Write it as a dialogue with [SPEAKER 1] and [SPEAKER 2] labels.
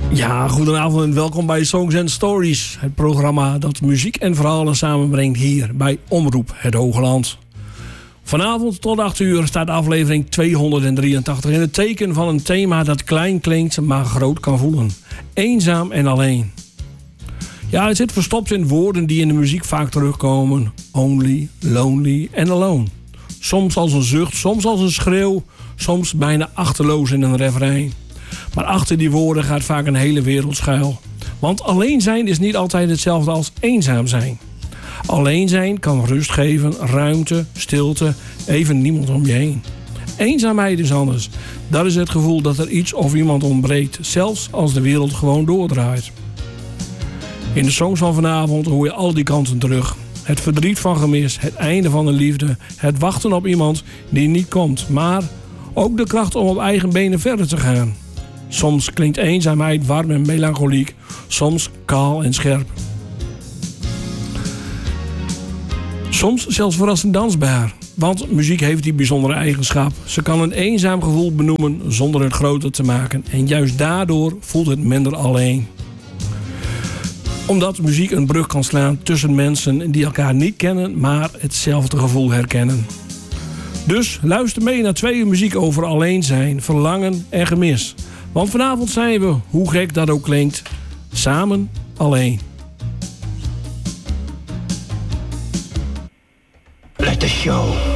[SPEAKER 1] Ja, goedenavond en welkom bij Songs and Stories. Het programma dat muziek en verhalen samenbrengt hier bij Omroep Het Hoogland. Vanavond tot 8 uur staat aflevering 283 in het teken van een thema dat klein klinkt, maar groot kan voelen. Eenzaam en alleen. Ja, het zit verstopt in woorden die in de muziek vaak terugkomen. Only, lonely en alone. Soms als een zucht, soms als een schreeuw, soms bijna achterloos in een refrein. Maar achter die woorden gaat vaak een hele wereld schuil. Want alleen zijn is niet altijd hetzelfde als eenzaam zijn. Alleen zijn kan rust geven, ruimte, stilte, even niemand om je heen. Eenzaamheid is anders. Dat is het gevoel dat er iets of iemand ontbreekt, zelfs als de wereld gewoon doordraait. In de songs van vanavond hoor je al die kanten terug. Het verdriet van gemis, het einde van de liefde, het wachten op iemand die niet komt, maar ook de kracht om op eigen benen verder te gaan. Soms klinkt eenzaamheid warm en melancholiek, soms kaal en scherp. Soms zelfs verrassend dansbaar, want muziek heeft die bijzondere eigenschap. Ze kan een eenzaam gevoel benoemen zonder het groter te maken en juist daardoor voelt het minder alleen. Omdat muziek een brug kan slaan tussen mensen die elkaar niet kennen, maar hetzelfde gevoel herkennen. Dus luister mee naar 2 uur muziek over alleen zijn, verlangen en gemis. Want vanavond zijn we, hoe gek dat ook klinkt, samen alleen.
[SPEAKER 2] Let the show